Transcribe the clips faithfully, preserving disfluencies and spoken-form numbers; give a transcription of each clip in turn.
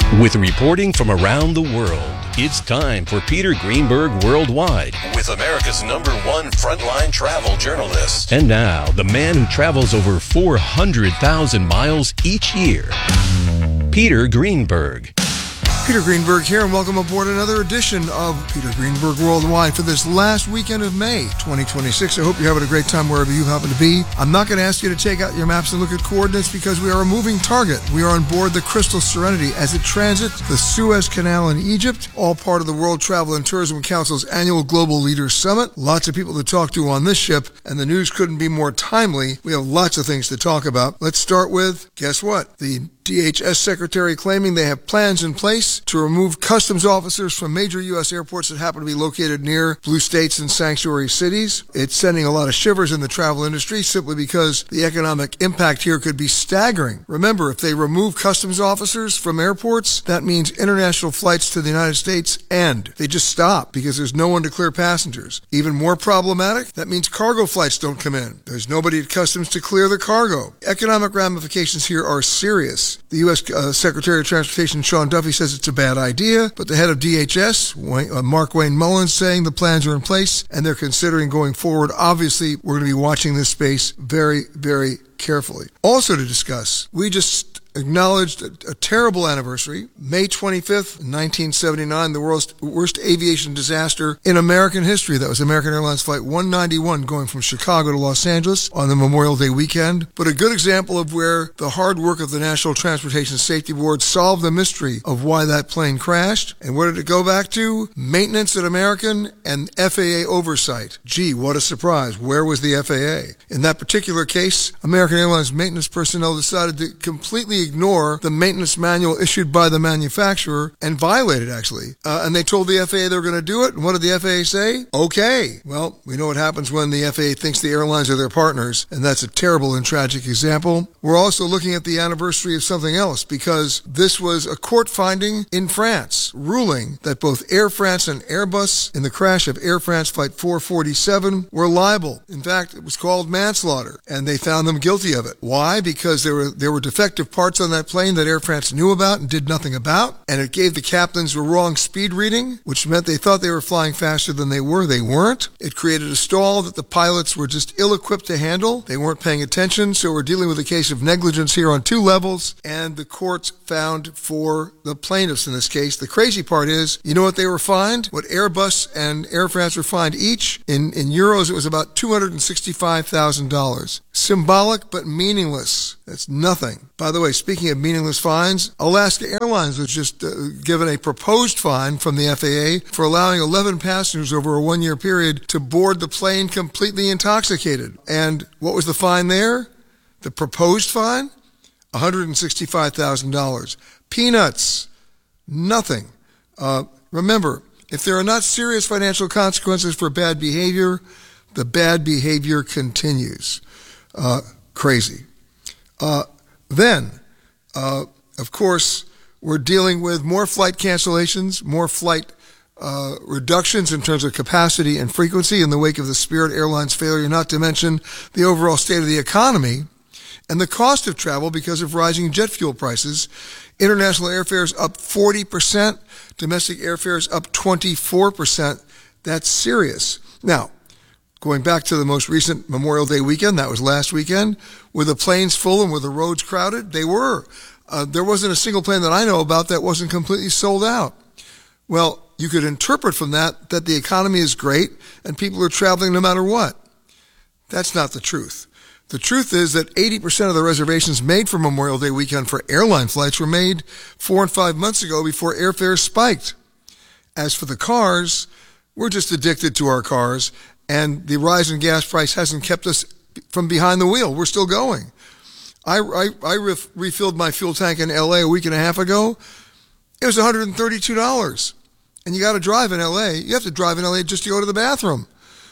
With reporting from around the world, it's time for Peter Greenberg Worldwide with America's number one frontline travel journalist. And now, the man who travels over four hundred thousand miles each year, Peter Greenberg. Peter Greenberg here, and welcome aboard another edition of Peter Greenberg Worldwide for this last weekend of May twenty twenty-six. I hope you're having a great time wherever you happen to be. I'm not going to ask you to take out your maps and look at coordinates because we are a moving target. We are on board the Crystal Serenity as it transits the Suez Canal in Egypt, all part of the World Travel and Tourism Council's annual Global Leaders Summit. Lots of people to talk to on this ship, and the news couldn't be more timely. We have lots of things to talk about. Let's start with, guess what? The D H S Secretary claiming they have plans in place to remove customs officers from major U S airports that happen to be located near blue states and sanctuary cities. It's sending a lot of shivers in the travel industry simply because the economic impact here could be staggering. Remember, if they remove customs officers from airports, that means international flights to the United States end. They just stop because there's no one to clear passengers. Even more problematic, that means cargo flights don't come in. There's nobody at customs to clear the cargo. Economic ramifications here are serious. The U S Uh, Secretary of Transportation Sean Duffy says it's a bad idea, but the head of D H S, Wayne, uh, Mark Wayne Mullins, saying the plans are in place and they're considering going forward. Obviously, we're going to be watching this space very, very carefully. Also to discuss, we just acknowledged a, a terrible anniversary, May twenty-fifth, nineteen seventy-nine, the world's worst aviation disaster in American history. That was American Airlines Flight one ninety-one going from Chicago to Los Angeles on the Memorial Day weekend. But a good example of where the hard work of the National Transportation Safety Board solved the mystery of why that plane crashed. And where did it go back to? Maintenance at American and F A A oversight. Gee, what a surprise. Where was the F A A? In that particular case, American Airlines maintenance personnel decided to completely ignore the maintenance manual issued by the manufacturer and violate it, actually. Uh, and they told the F A A they were going to do it. And what did the F A A say? Okay. Well, we know what happens when the F A A thinks the airlines are their partners, and that's a terrible and tragic example. We're also looking at the anniversary of something else because this was a court finding in France, ruling that both Air France and Airbus in the crash of Air France Flight four forty-seven were liable. In fact, it was called manslaughter, and they found them guilty of it. Why? Because there were there were defective parts on that plane that Air France knew about and did nothing about, and it gave the captains a wrong speed reading, which meant they thought they were flying faster than they were. They weren't. It created a stall that the pilots were just ill-equipped to handle. They weren't paying attention, so we're dealing with a case of negligence here on two levels, and the courts found for the plaintiffs in this case. The crazy part is, you know what they were fined? What Airbus and Air France were fined each? In, in euros, it was about two hundred sixty-five thousand dollars. Symbolic, but meaningless. That's nothing. By the way, speaking of meaningless fines, Alaska Airlines was just uh, given a proposed fine from the F A A for allowing eleven passengers over a one-year period to board the plane completely intoxicated. And what was the fine there? The proposed fine? one hundred sixty-five thousand dollars. Peanuts. Nothing. Uh, remember, if there are not serious financial consequences for bad behavior, the bad behavior continues. Uh, crazy. Uh, then, uh, of course, we're dealing with more flight cancellations, more flight uh, reductions in terms of capacity and frequency in the wake of the Spirit Airlines failure, not to mention the overall state of the economy and the cost of travel because of rising jet fuel prices. International airfares up forty percent, domestic airfares up twenty-four percent. That's serious. Now, going back to the most recent Memorial Day weekend, that was last weekend, were the planes full and were the roads crowded? They were. Uh, there wasn't a single plane that I know about that wasn't completely sold out. Well, you could interpret from that that the economy is great and people are traveling no matter what. That's not the truth. The truth is that eighty percent of the reservations made for Memorial Day weekend for airline flights were made four and five months ago before airfares spiked. As for the cars, we're just addicted to our cars, and the rise in gas price hasn't kept us from behind the wheel. We're still going. I, I, I ref, refilled my fuel tank in L A a week and a half ago. It was one hundred thirty-two dollars. And you got to drive in L A. You have to drive in L A just to go to the bathroom.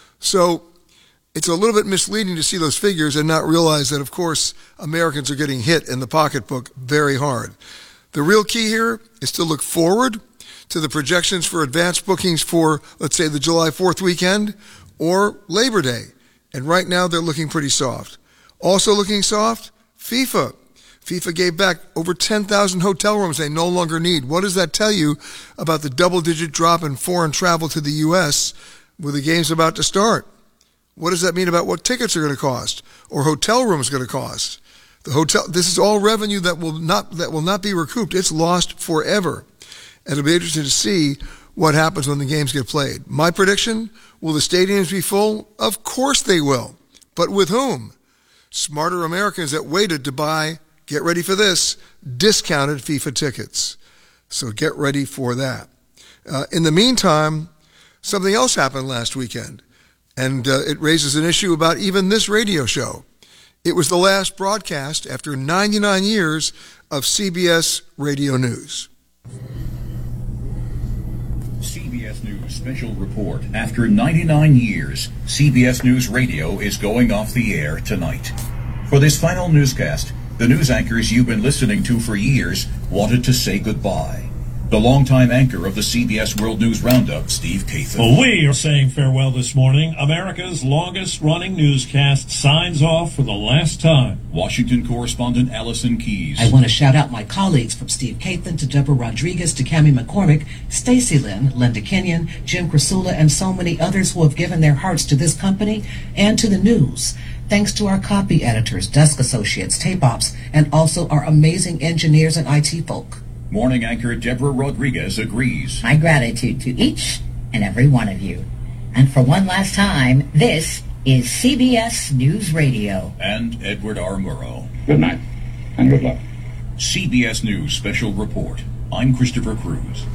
So it's a little bit misleading to see those figures and not realize that, of course, Americans are getting hit in the pocketbook very hard. The real key here is to look forward to the projections for advanced bookings for, let's say, the July fourth weekend or Labor Day. And right now, they're looking pretty soft. Also looking soft, FIFA. FIFA gave back over ten thousand hotel rooms they no longer need. What does that tell you about the double-digit drop in foreign travel to the U S with the games about to start? What does that mean about what tickets are going to cost or hotel rooms going to cost? The hotel, this is all revenue that will not that will not be recouped. It's lost forever. And it'll be interesting to see what happens when the games get played. My prediction, will the stadiums be full? Of course they will. But with whom? Smarter Americans that waited to buy, get ready for this, discounted FIFA tickets. So get ready for that. Uh, in the meantime, something else happened last weekend, and uh, it raises an issue about even this radio show. It was the last broadcast after ninety-nine years of C B S Radio News. C B S News Special Report. After ninety-nine years, C B S News Radio is going off the air tonight. For this final newscast, the news anchors you've been listening to for years wanted to say goodbye. The longtime anchor of the C B S World News Roundup, Steve Kathan. Well, we are saying farewell this morning. America's longest-running newscast signs off for the last time. Washington correspondent Allison Keyes. I want to shout out my colleagues from Steve Kathan to Deborah Rodriguez to Cammie McCormick, Stacy Lynn, Linda Kenyon, Jim Krasula, and so many others who have given their hearts to this company and to the news. Thanks to our copy editors, desk associates, tape ops, and also our amazing engineers and I T folk. Morning anchor Deborah Rodriguez agrees. My gratitude to each and every one of you. And for one last time, this is C B S News Radio. And Edward R. Murrow. Good night, and good luck. C B S News Special Report. I'm Christopher Cruz.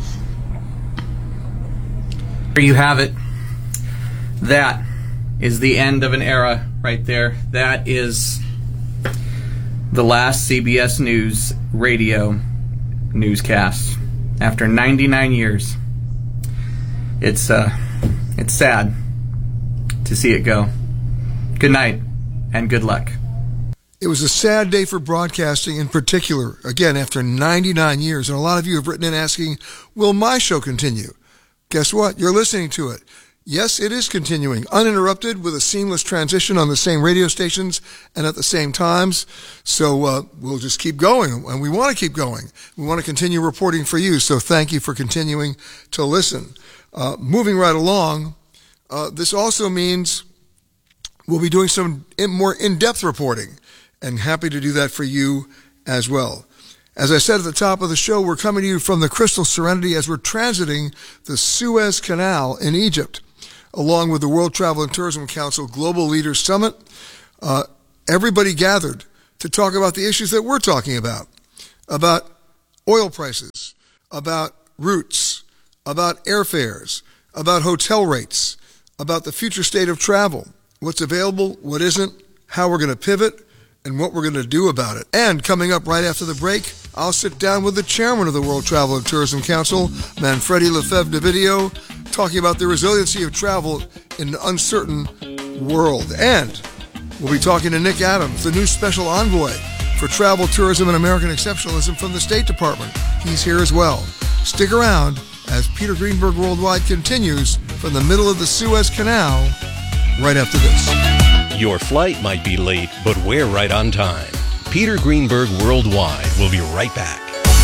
There you have it. That is the end of an era right there. That is the last C B S News Radio newscast after ninety-nine years. It's uh it's sad to see it go. Good night and good luck. It was a sad day for broadcasting in particular, again, after ninety-nine years. And a lot of you have written in asking, will my show continue? Guess what? You're listening to it. Yes, it is continuing, uninterrupted, with a seamless transition on the same radio stations and at the same times. So uh, we'll just keep going, and we want to keep going. We want to continue reporting for you, so thank you for continuing to listen. Uh, moving right along, uh, this also means we'll be doing some in, more in-depth reporting, and happy to do that for you as well. As I said at the top of the show, we're coming to you from the Crystal Serenity as we're transiting the Suez Canal in Egypt, along with the World Travel and Tourism Council Global Leaders Summit. Uh, everybody gathered to talk about the issues that we're talking about, about oil prices, about routes, about airfares, about hotel rates, about the future state of travel, what's available, what isn't, how we're going to pivot, and what we're going to do about it. And coming up right after the break, I'll sit down with the chairman of the World Travel and Tourism Council, Manfredi Lefebvre-Davidio, talking about the resiliency of travel in an uncertain world. And we'll be talking to Nick Adams, the new special envoy for travel, tourism, and American exceptionalism from the State Department. He's here as well. Stick around as Peter Greenberg Worldwide continues from the middle of the Suez Canal right after this. Your flight might be late, but we're right on time. Peter Greenberg Worldwide will be right back.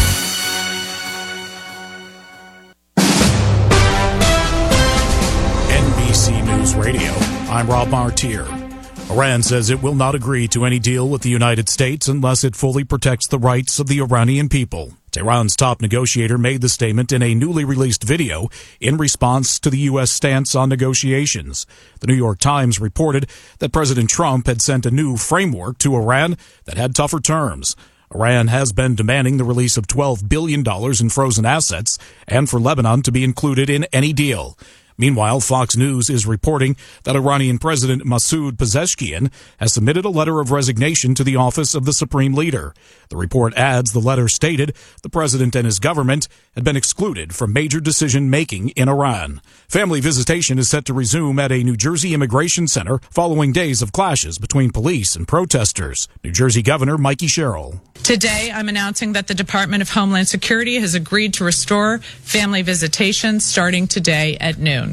N B C News Radio. I'm Rob Martier. Iran says it will not agree to any deal with the United States unless it fully protects the rights of the Iranian people. Tehran's top negotiator made the statement in a newly released video in response to the U S stance on negotiations. The New York Times reported that President Trump had sent a new framework to Iran that had tougher terms. Iran has been demanding the release of twelve billion dollars in frozen assets and for Lebanon to be included in any deal. Meanwhile, Fox News is reporting that Iranian President Masoud Pezeshkian has submitted a letter of resignation to the office of the Supreme Leader. The report adds the letter stated the president and his government had been excluded from major decision-making in Iran. Family visitation is set to resume at a New Jersey immigration center following days of clashes between police and protesters. New Jersey Governor Mikey Sherrill. Today, I'm announcing that the Department of Homeland Security has agreed to restore family visitation starting today at noon.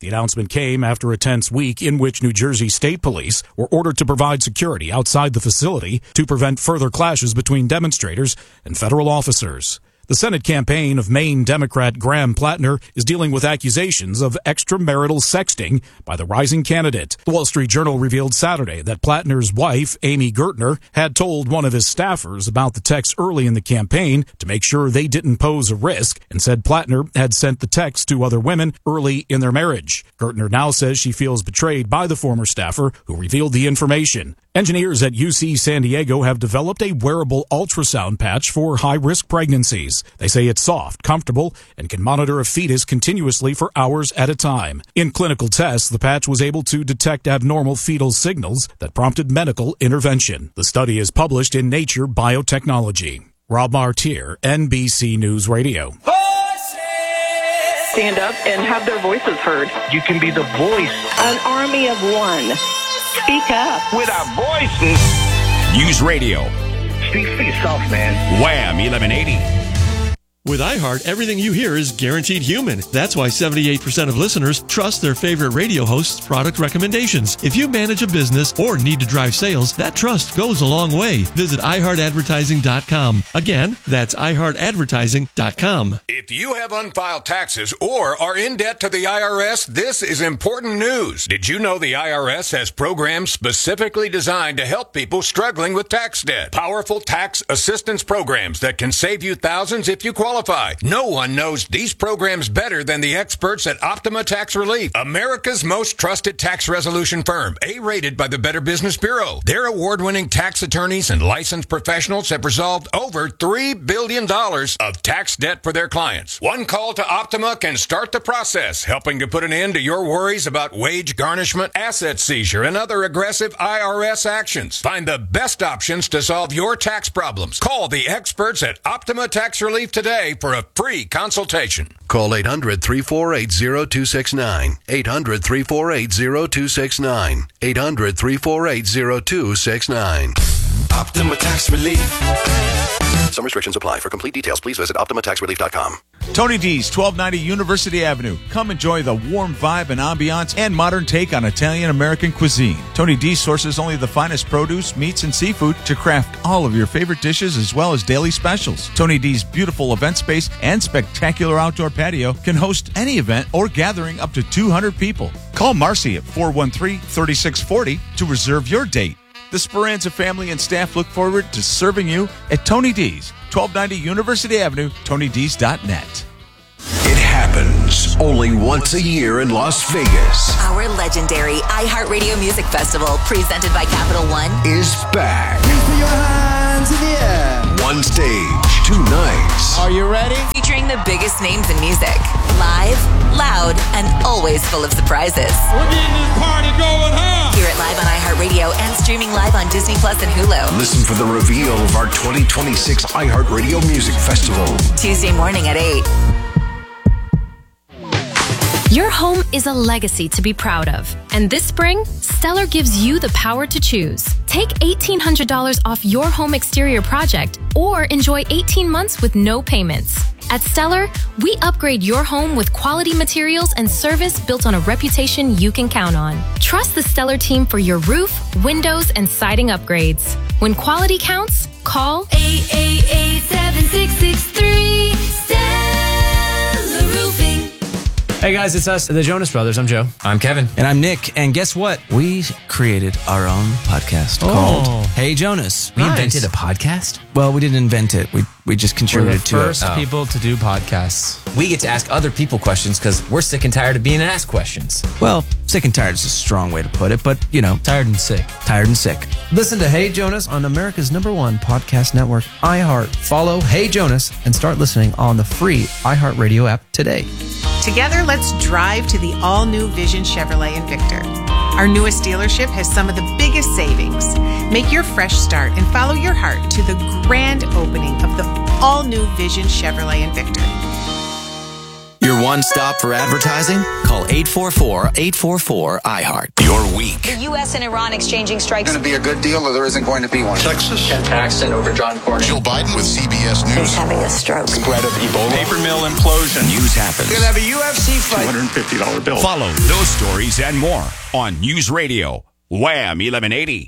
The announcement came after a tense week in which New Jersey State Police were ordered to provide security outside the facility to prevent further clashes between demonstrators and federal officers. The Senate campaign of Maine Democrat Graham Plattner is dealing with accusations of extramarital sexting by the rising candidate. The Wall Street Journal revealed Saturday that Plattner's wife, Amy Gertner, had told one of his staffers about the text early in the campaign to make sure they didn't pose a risk, and said Plattner had sent the text to other women early in their marriage. Gertner now says she feels betrayed by the former staffer who revealed the information. Engineers at U C San Diego have developed a wearable ultrasound patch for high-risk pregnancies. They say it's soft, comfortable, and can monitor a fetus continuously for hours at a time. In clinical tests, the patch was able to detect abnormal fetal signals that prompted medical intervention. The study is published in Nature Biotechnology. Rob Martier, N B C News Radio. Stand up and have their voices heard. You can be the voice. An army of one. Speak up. With our voices. News Radio. Speak for yourself, man. Wham, eleven eighty. With iHeart, everything you hear is guaranteed human. That's why seventy-eight percent of listeners trust their favorite radio host's product recommendations. If you manage a business or need to drive sales, that trust goes a long way. Visit i heart advertising dot com. Again, that's i heart advertising dot com. If you have unfiled taxes or are in debt to the I R S, this is important news. Did you know the I R S has programs specifically designed to help people struggling with tax debt? Powerful tax assistance programs that can save you thousands if you qualify. No one knows these programs better than the experts at Optima Tax Relief, America's most trusted tax resolution firm, A-rated by the Better Business Bureau. Their award-winning tax attorneys and licensed professionals have resolved over three billion dollars of tax debt for their clients. One call to Optima can start the process, helping to put an end to your worries about wage garnishment, asset seizure, and other aggressive I R S actions. Find the best options to solve your tax problems. Call the experts at Optima Tax Relief today for a free consultation. Call eight hundred, three four eight, zero two six nine. eight hundred, three four eight, zero two six nine. eight hundred, three four eight, zero two six nine. Optima Tax Relief. Some restrictions apply. For complete details, please visit optima tax relief dot com. Tony D's, twelve ninety University Avenue. Come enjoy the warm vibe and ambiance and modern take on Italian-American cuisine. Tony D sources only the finest produce, meats, and seafood to craft all of your favorite dishes as well as daily specials. Tony D's beautiful event space and spectacular outdoor patio can host any event or gathering up to two hundred people. Call Marcy at four one three, three six four zero to reserve your date. The Speranza family and staff look forward to serving you at Tony D's, twelve ninety University Avenue, tony d's dot net. It happens only once a year in Las Vegas. Our legendary iHeartRadio Music Festival, presented by Capital One, is back. Put your hands in the air. One stage, two nights. Are you ready? Featuring the biggest names in music. Live, loud, and always full of surprises. We're getting this party going, huh? Hear it live on iHeartRadio and streaming live on Disney Plus and Hulu. Listen for the reveal of our twenty twenty-six iHeartRadio Music Festival. Tuesday morning at eight. Your home is a legacy to be proud of. And this spring, Stellar gives you the power to choose. Take eighteen hundred dollars off your home exterior project or enjoy eighteen months with no payments. At Stellar, we upgrade your home with quality materials and service built on a reputation you can count on. Trust the Stellar team for your roof, windows, and siding upgrades. When quality counts, call eight eight eight, seven six six three, Stellar Roofing. Hey guys, it's us, the Jonas Brothers. I'm Joe. I'm Kevin. And I'm Nick. And guess what? We created our own podcast oh. called Hey Jonas. We nice. invented a podcast? Well, we didn't invent it. We we just contributed we're the to it. first people to do podcasts. We get to ask other people questions because we're sick and tired of being asked questions. Well, sick and tired is a strong way to put it, but, you know. Tired and sick. Tired and sick. Listen to Hey Jonas on America's number one podcast network, iHeart. Follow Hey Jonas and start listening on the free iHeartRadio app today. Together, let's drive to the all-new Vision Chevrolet Invictor. Our newest dealership has some of the biggest savings. Make your fresh start and follow your heart to the grand opening of the all-new Vision Chevrolet Invictor. Your one stop for advertising? Call eight four four, eight four four, I heart. Your week. The U S and Iran exchanging strikes. Going to be a good deal or there isn't going to be one? Texas. Ken Paxton over John Cornyn. Joe Biden with C B S News. He's having a stroke. Spread of Ebola. Paper mill implosion. News happens. We're going to have a U F C fight. two hundred fifty dollars bill. Follow those stories and more on News Radio. Wham eleven eighty.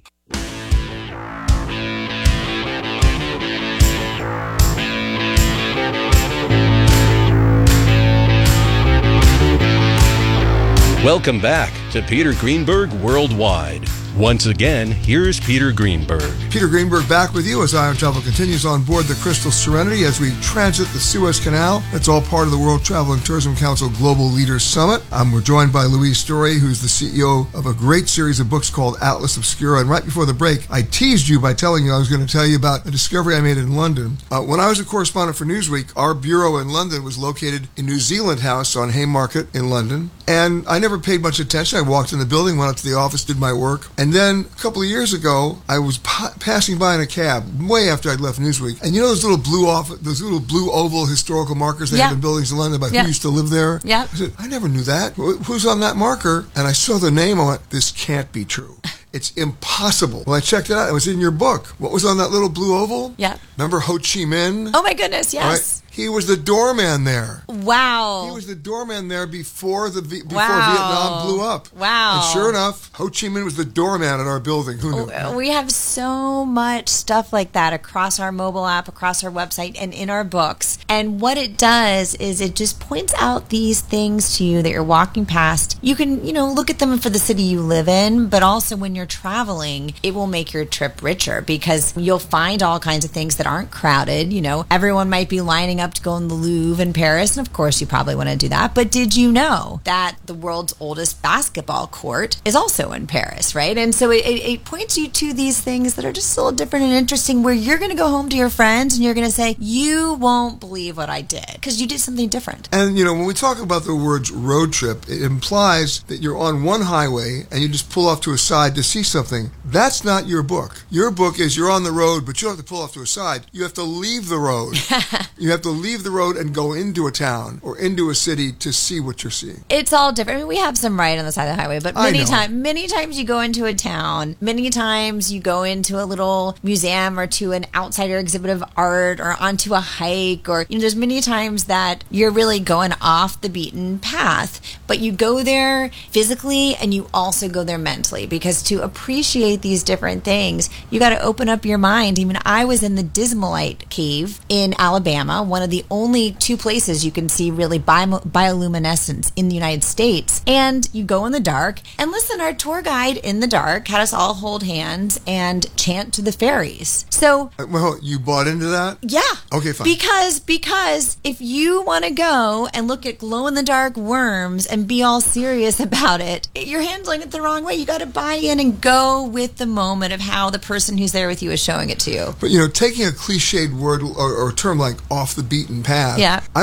Welcome back to Peter Greenberg Worldwide. Once again, here's Peter Greenberg. Peter Greenberg back with you as Iron Travel continues on board the Crystal Serenity as we transit the Suez Canal. That's all part of the World Travel and Tourism Council Global Leaders Summit. Um, we're joined by Louise Story, who's the C E O of a great series of books called Atlas Obscura. And right before the break, I teased you by telling you I was going to tell you about a discovery I made in London. Uh, when I was a correspondent for Newsweek, our bureau in London was located in New Zealand House on Haymarket in London. And I never paid much attention. I walked in the building, went up to the office, did my work. And then a couple of years ago, I was pa- passing by in a cab way after I'd left Newsweek. And you know those little blue off, those little blue oval historical markers they yeah. have in buildings in London about yeah. who used to live there? Yeah. I said, I never knew that. Who's on that marker? And I saw the name. I went, this can't be true. It's impossible. Well, I checked it out. It was in your book. What was on that little blue oval? Yeah. Remember Ho Chi Minh? Oh, my goodness, yes. Right? He was the doorman there. Wow. He was the doorman there before the before wow. Vietnam blew up. Wow. And sure enough, Ho Chi Minh was the doorman at our building. Who knew? We have so much stuff like that across our mobile app, across our website, and in our books. And what it does is it just points out these things to you that you're walking past. You can, you know, look at them for the city you live in, but also when you're traveling, it will make your trip richer because you'll find all kinds of things that aren't crowded. You know, everyone might be lining up to go in the Louvre in Paris, and of course you probably want to do that, but did you know that the world's oldest basketball court is also in Paris, right? And so it, it, it points you to these things that are just a little different and interesting where you're going to go home to your friends and you're going to say, you won't believe what I did, because you did something different. And, you know, when we talk about the words road trip, it implies that you're on one highway and you just pull off to a side to see something. That's not your book. Your book is you're on the road, but you don't have to pull off to a side. You have to leave the road. You have to leave the road and go into a town or into a city to see what you're seeing. It's all different. I mean, we have some right on the side of the highway, but many times, many times you go into a town, many times you go into a little museum or to an outsider exhibit of art or onto a hike, or, you know, there's many times that you're really going off the beaten path, but you go there physically and you also go there mentally, because to appreciate these different things, you got to open up your mind. I mean, I was in the Dismalite Cave in Alabama, one of the only two places you can see really bio- bioluminescence in the United States. And you go in the dark, and listen, our tour guide in the dark had us all hold hands and chant to the fairies. So, well, you bought into that? Yeah. Okay, fine. Because because if you want to go and look at glow in the dark worms and be all serious about it, you're handling it the wrong way. You got to buy in and go with the moment of how the person who's there with you is showing it to you. But, you know, taking a cliched word or, or term like off the beaten path, yeah. I